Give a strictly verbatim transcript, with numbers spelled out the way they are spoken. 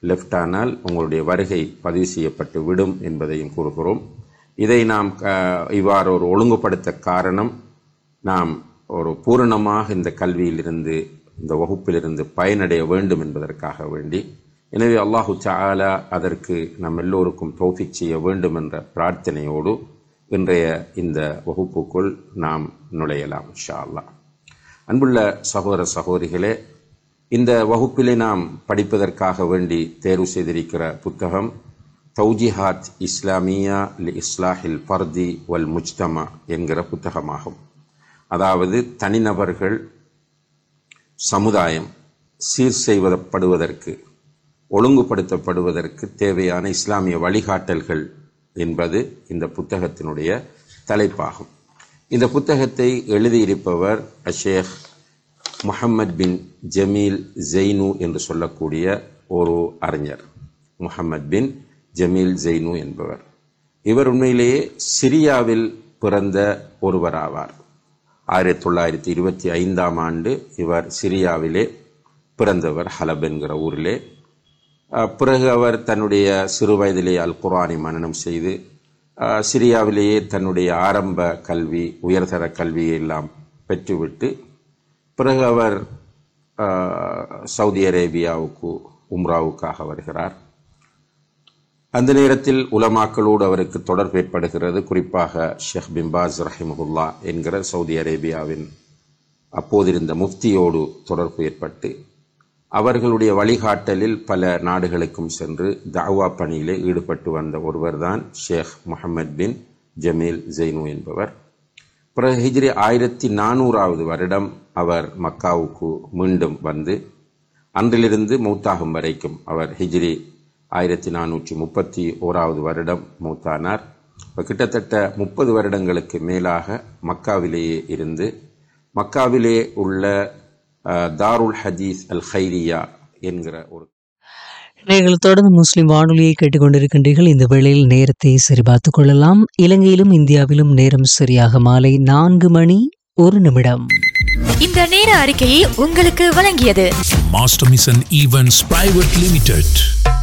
Left ஆனால் உங்களுடைய வருகை பதிவு செய்யப்பட்டு விடும் என்பதையும் கூறுகிறோம். இதை நாம் இவ்வாறு ஒரு ஒழுங்குபடுத்த காரணம், நாம் ஒரு பூரணமாக இந்த கல்வியிலிருந்து இந்த வகுப்பிலிருந்து பயனடைய வேண்டும் என்பதற்காக வேண்டி. எனவே அல்லாஹு தஆலா அதற்கு நம் எல்லோருக்கும் தௌஃபீக் செய்ய வேண்டும் என்ற பிரார்த்தனையோடு இன்றைய இந்த வகுப்புக்குள் நாம் நுழையலாம் இன்ஷா அல்லாஹ். அன்புள்ள சகோதர சகோதரிகளே, இந்த வகுப்பிலே நாம் படிப்பதற்காக வேண்டி தேர்வு செய்திருக்கிற புத்தகம் தௌஜிஹாத் இஸ்லாமியா லி இஸ்லாஹில் ஃபர்தி வல் முஜ்தமா என்கிற புத்தகமாகும். அதாவது தனிநபர்கள் சமுதாயம் சீர் செய்வதப்படுவதற்கு ஒழுங்குபடுத்தப்படுவதற்கு தேவையான இஸ்லாமிய வழிகாட்டல்கள் என்பது இந்த புத்தகத்தினுடைய தலைப்பாகும். இந்த புத்தகத்தை எழுதியிருப்பவர் ஷேக் முஹம்மத் பின் ஜமீல் ஜெய்னு என்று சொல்லக்கூடிய ஒரு அறிஞர். முஹம்மத் பின் ஜமீல் ஜெய்னு என்பவர். இவர் உண்மையிலேயே சிரியாவில் பிறந்த ஒருவராவார். ஆயிரத்தி தொள்ளாயிரத்தி இருபத்தி ஐந்தாம் ஆண்டு இவர் சிரியாவிலே பிறந்தவர், ஹலப் என்கிற ஊரிலே. பிறகு அவர் தன்னுடைய சிறு வயதிலே அல் குர்ஆனை மனனம் செய்து சிரியாவிலேயே தன்னுடைய ஆரம்ப கல்வி, உயர்தர கல்வியை எல்லாம் பெற்றுவிட்டு பிறகு அவர் சவுதி அரேபியாவுக்கு உம்ராவுக்காக வருகிறார். அந்த நேரத்தில் உலமாக்களோடு அவருக்கு தொடர்பு ஏற்படுகிறது. குறிப்பாக ஷேக் பின் பாஸ் ரஹிமஹுல்லா என்கிற சவுதி அரேபியாவின் அப்போதிருந்த முஃப்தியோடு தொடர்பு ஏற்பட்டு அவர்களுடைய வழிகாட்டலில் பல நாடுகளுக்கும் சென்று தஅவா பணியிலே ஈடுபட்டு வந்த ஒருவர்தான் ஷேக் முஹம்மத் பின் ஜமீல் ஜெய்னு என்பவர். பிறகு ஹிஜ்ரி ஆயிரத்தி நானூறாவது வருடம் அவர் மக்காவுக்கு மீண்டும் வந்து அன்றிலிருந்து மௌத்தாகும் வரைக்கும் அவர் ஹிஜ்ரி ஆயிரத்தி நானூற்றி முப்பத்தி ஓராவது வருடம் மௌத்தானார். இப்போ கிட்டத்தட்ட முப்பது வருடங்களுக்கு மேலாக மக்காவிலேயே இருந்து மக்காவிலே உள்ள தாருல் ஹதீஸ் அல் ஹைரியா என்கிற ஒரு. நீங்கள் தொடர்ந்து முஸ்லிம் வானொலியை கேட்டுக்கொண்டிருக்கின்றீர்கள். இந்த வேளையில் நேரத்தை சரிபார்த்துக் கொள்ளலாம். இலங்கையிலும் இந்தியாவிலும் நேரம் சரியாக மாலை நான்கு மணி ஒரு நிமிடம். இந்த நேர அறிக்கையை உங்களுக்கு வழங்கியது master mission events private limited.